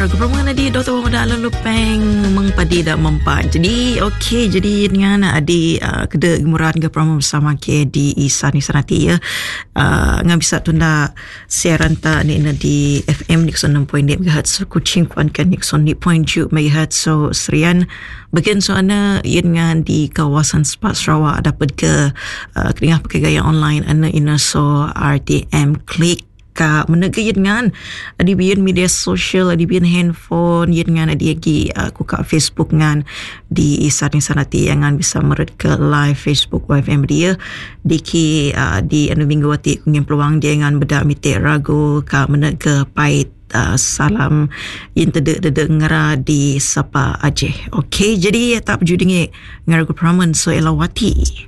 Keperluan di Dr. Muhammad Alam Lupeng mengpadi dan mempat. Jadi jadi dengan adik keda gemuran keperluan bersama ke di Isan Isanati ya. Ngam bisa tunda siaran ta ni di FM ni 6.8 MHz Kuching Kuan kan ni 6.7 MHz so Serian bagian soalnya dengan di kawasan Sepat Sarawak dapat ke keringah pakai gaya online ana ina so RTM klik ka menegay dengan adibian media sosial adibian handphone dengan adiagi aku ka Facebook ngan di Isan Sanati yang bisa mered ke live Facebook YFM dia diki di anu minggu wati kungin peluang dia dengan bedak mitik ragu ka menega pait salam yang tedek ngera di Sapa Aceh. Okey, jadi tak berjudingi ngeragu praman so elawati.